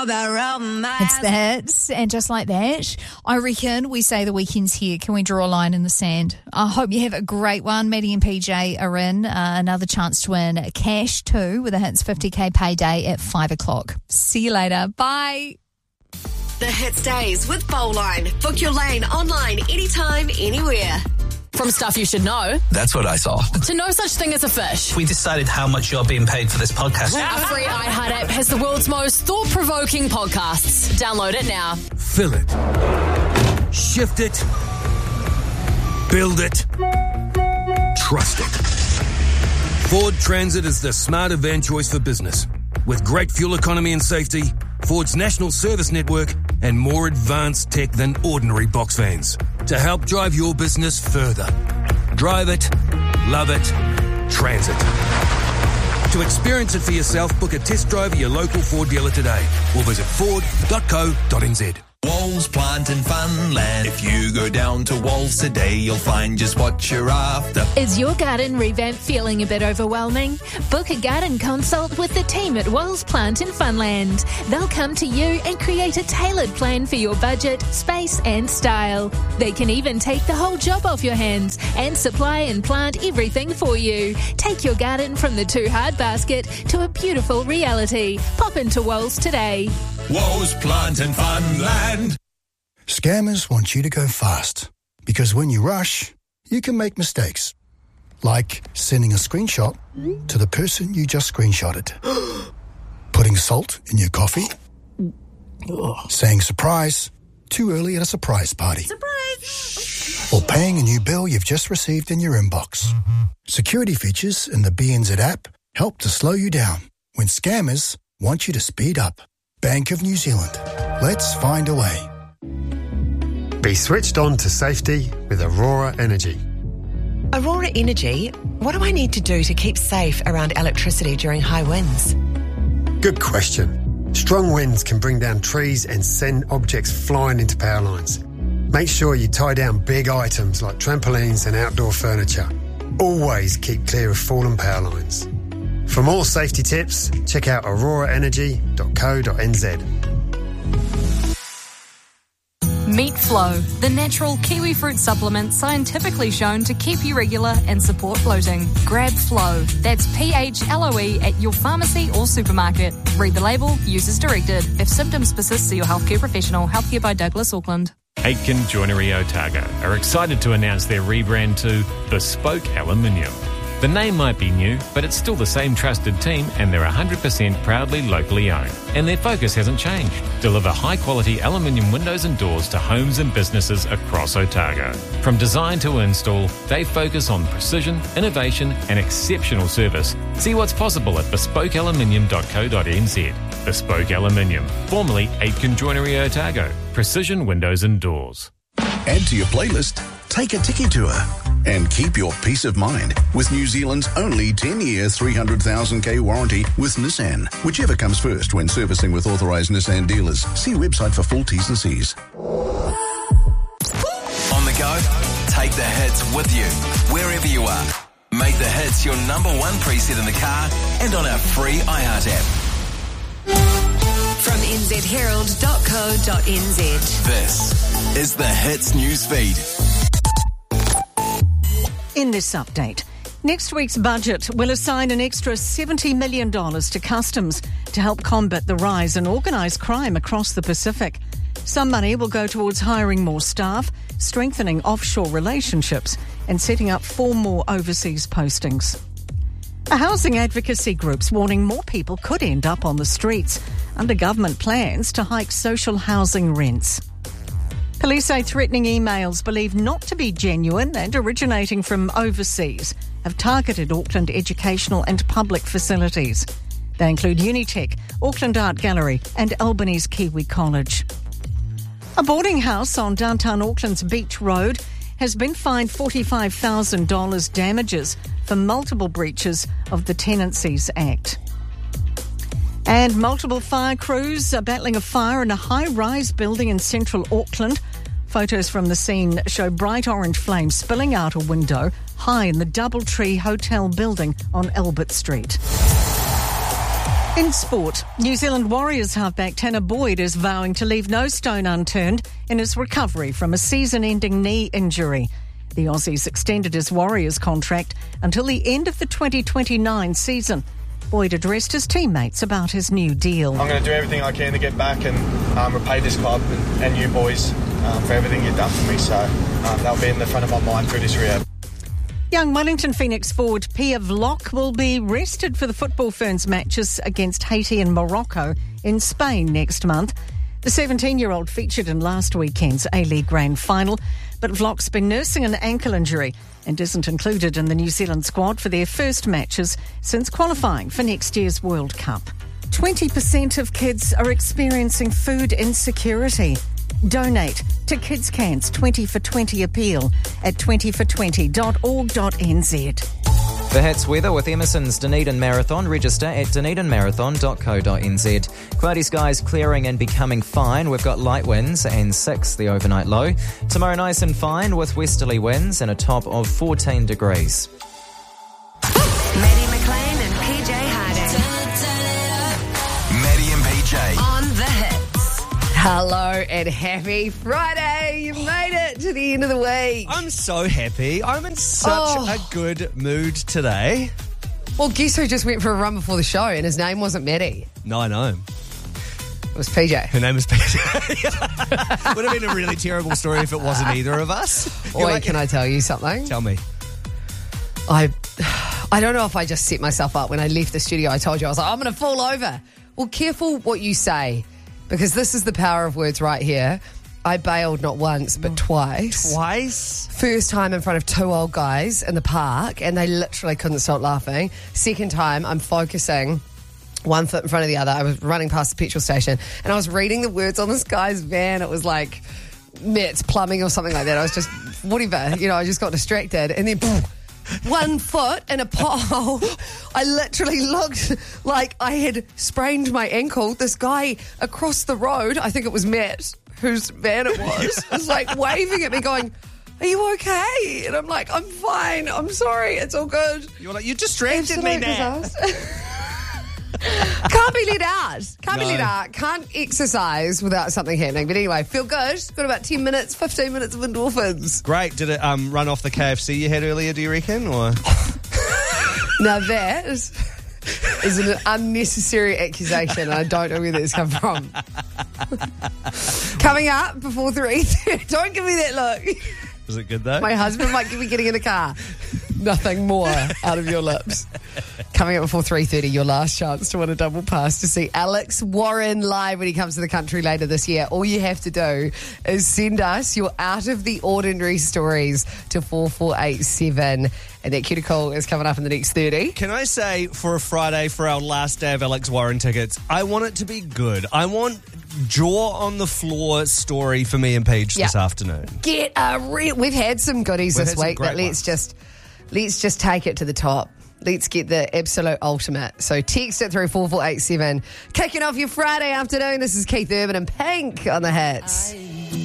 It's the hits, and just like that, I reckon we say the weekend's here. Can we draw a line in the sand? I hope you have a great one. Maddie and PJ are in. Another chance to win cash too with a Hits 50k payday at 5 o'clock. See you later. Bye. The Hits Days with Bowline. Book your lane online anytime, anywhere. From stuff you should know. That's what I saw. To no such thing as a fish. We decided how much you're being paid for this podcast. Our free iHeart app has the world's most thought-provoking podcasts. Download it now. Fill it. Shift it. Build it. Trust it. Ford Transit is the smarter van choice for business. With great fuel economy and safety, Ford's national service network, and more advanced tech than ordinary box vans to help drive your business further. Drive it, love it, Transit. To experience it for yourself, book a test drive at your local Ford dealer today or visit ford.co.nz. Walls Plant and Funland. If you go down to Walls today, you'll find just what you're after. Is your garden revamp feeling a bit overwhelming? Book a garden consult with the team at Walls Plant and Funland. They'll come to you and create a tailored plan for your budget, space and style. They can even take the whole job off your hands and supply and plant everything for you. Take your garden from the too hard basket to a beautiful reality. Pop into Walls today. Walls Plant and Funland. Scammers want you to go fast because when you rush, you can make mistakes. Like sending a screenshot to the person you just screenshotted. Putting salt in your coffee. Saying surprise too early at a surprise party. Surprise! Or paying a new bill you've just received in your inbox. Security features in the BNZ app help to slow you down when scammers want you to speed up. Bank of New Zealand. Let's find a way. Be switched on to safety with Aurora Energy. Aurora Energy, what do I need to do to keep safe around electricity during high winds? Good question. Strong winds can bring down trees and send objects flying into power lines. Make sure you tie down big items like trampolines and outdoor furniture. Always keep clear of fallen power lines. For more safety tips, check out auroraenergy.co.nz. Meat Flow, the natural kiwi fruit supplement scientifically shown to keep you regular and support bloating. Grab Flow. That's PHLOE at your pharmacy or supermarket. Read the label, use as directed. If symptoms persist, see your healthcare professional. Healthcare by Douglas Auckland. Aitken Joinery Otago are excited to announce their rebrand to Bespoke Aluminium. The name might be new, but it's still the same trusted team and they're 100% proudly locally owned. And their focus hasn't changed. Deliver high-quality aluminium windows and doors to homes and businesses across Otago. From design to install, they focus on precision, innovation and exceptional service. See what's possible at bespokealuminium.co.nz. Bespoke Aluminium, formerly Aitken Joinery Otago. Precision windows and doors. Add to your playlist, take a Tiki Tour, and keep your peace of mind with New Zealand's only 10-year 300,000k warranty with Nissan. Whichever comes first when servicing with authorised Nissan dealers. See website for full T's and C's. On the go, take the hits with you, wherever you are. Make the hits your number one preset in the car and on our free iHeart app. From nzherald.co.nz. This is the Hits Newsfeed. In this update, next week's budget will assign an extra $70 million to Customs to help combat the rise in organised crime across the Pacific. Some money will go towards hiring more staff, strengthening offshore relationships and setting up 4 more overseas postings. A housing advocacy group's warning more people could end up on the streets under government plans to hike social housing rents. Police say threatening emails believed not to be genuine and originating from overseas have targeted Auckland educational and public facilities. They include Unitec, Auckland Art Gallery and Albany's Kiwi College. A boarding house on downtown Auckland's Beach Road has been fined $45,000 damages for multiple breaches of the Tenancies Act. And multiple fire crews are battling a fire in a high-rise building in central Auckland. Photos from the scene show bright orange flames spilling out a window high in the Doubletree Hotel building on Albert Street. In sport, New Zealand Warriors halfback Tanner Boyd is vowing to leave no stone unturned in his recovery from a season-ending knee injury. The Aussies extended his Warriors contract until the end of the 2029 season. Boyd addressed his teammates about his new deal. I'm going to do everything I can to get back and repay this club and you boys for everything you've done for me. So that'll be in the front of my mind through this rehab. Young Wellington Phoenix forward Pia Vlok will be rested for the Football Ferns matches against Haiti and Morocco in Spain next month. The 17-year-old featured in last weekend's A-League Grand Final, but Vlok's been nursing an ankle injury and isn't included in the New Zealand squad for their first matches since qualifying for next year's World Cup. 20% of kids are experiencing food insecurity. Donate to Kids Can's 20 for 20 appeal at 20for20.org.nz. The Hits weather with Emerson's Dunedin Marathon. Register at dunedinmarathon.co.nz. Cloudy skies clearing and becoming fine. We've got light winds and 6 the overnight low. Tomorrow nice and fine with westerly winds and a top of 14 degrees. Maddie McLean and PJ Harding. Maddie and PJ. On the Hits. Hello and happy Friday. You made it to the end of the week. I'm so happy. I'm in such a good mood today. Well, guess who just went for a run before the show and his name wasn't Maddie? No, I know. It was PJ. Her name was PJ. Would have been a really terrible story if it wasn't either of us. Wait, can I tell you something? Tell me. I don't know if I just set myself up when I left the studio. I told you, I was like, I'm going to fall over. Well, careful what you say. Because this is the power of words right here. I bailed not once, but twice. Twice? First time in front of 2 old guys in the park, and they literally couldn't stop laughing. Second time, I'm focusing, one foot in front of the other. I was running past the petrol station, and I was reading the words on this guy's van. It was like Met's Plumbing or something like that. I was just, whatever, I just got distracted. And then, 1 foot in a pothole. I literally looked like I had sprained my ankle. This guy across the road, I think it was Matt, whose van it was like waving at me going, are you okay? And I'm like, I'm fine. I'm sorry. It's all good. You're like, you distracted me now. Can't be let out. Can't exercise without something happening. But anyway, feel good. Got about 10 minutes, 15 minutes of endorphins. Great. Did it run off the KFC you had earlier, do you reckon? Or Now that is an unnecessary accusation, and I don't know where that's come from. Coming up before 3:30. Don't give me that look. Was it good, though? My husband might be getting in the car. Nothing more out of your lips. Coming up before 3:30, your last chance to win a double pass to see Alex Warren live when he comes to the country later this year. All you have to do is send us your out of the ordinary stories to 4487. And that cuticle is coming up in the next 30. Can I say, for a Friday, for our last day of Alex Warren tickets, I want it to be good. I want jaw on the floor story for me and Paige this afternoon. Get we've had some goodies this week, but let's just take it to the top. Let's get the absolute ultimate. So text it through 4487. Kicking off your Friday afternoon. This is Keith Urban and Pink on the Hits.